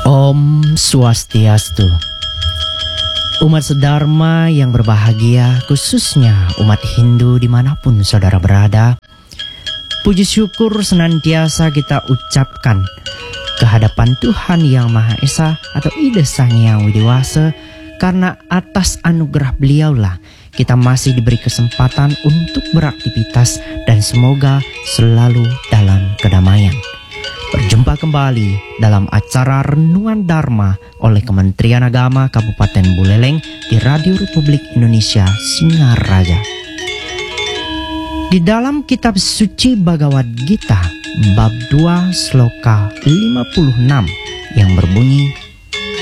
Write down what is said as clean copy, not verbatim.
Om Swastiastu. Umat sedharma yang berbahagia, khususnya umat Hindu dimanapun saudara berada, puji syukur senantiasa kita ucapkan kehadapan Tuhan Yang Maha Esa atau Ida Sang Hyang Widiwasa, karena atas anugerah beliaulah kita masih diberi kesempatan untuk beraktivitas dan semoga selalu dalam kedamaian. Berjumpa kembali dalam acara Renungan Dharma oleh Kementerian Agama Kabupaten Buleleng di Radio Republik Indonesia Singaraja. Di dalam kitab suci Bhagavad Gita bab 2 sloka 56 yang berbunyi,